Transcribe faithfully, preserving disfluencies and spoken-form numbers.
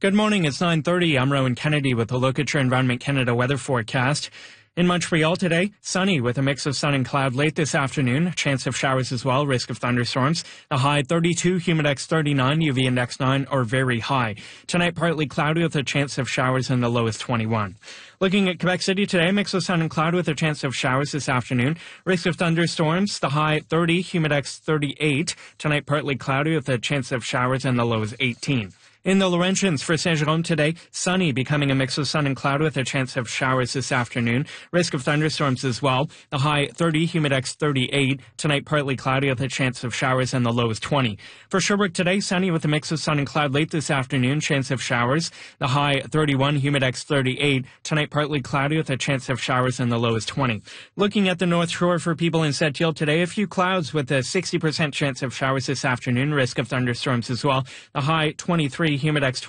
Good morning, it's nine thirty. I'm Rowan Kennedy with a look at your Environment Canada weather forecast. In Montreal today, sunny with a mix of sun and cloud late this afternoon. Chance of showers as well, risk of thunderstorms. The high thirty-two, humidex thirty-nine, U V index nine or very high. Tonight partly cloudy with a chance of showers and the low is twenty-one. Looking at Quebec City today, mix of sun and cloud with a chance of showers this afternoon. Risk of thunderstorms, the high thirty, humidex thirty-eight. Tonight partly cloudy with a chance of showers and the low is eighteen. In the Laurentians for Saint-Jérôme today, sunny, becoming a mix of sun and cloud with a chance of showers this afternoon. Risk of thunderstorms as well. The high thirty, humidex thirty-eight. Tonight partly cloudy with a chance of showers and the low is twenty. For Sherbrooke today, sunny with a mix of sun and cloud late this afternoon. Chance of showers. The high thirty-one, humidex thirty-eight. Tonight partly cloudy with a chance of showers and the low is twenty. Looking at the North Shore for people in Sept-Îles today, a few clouds with a sixty percent chance of showers this afternoon. Risk of thunderstorms as well. The high twenty-three, humidex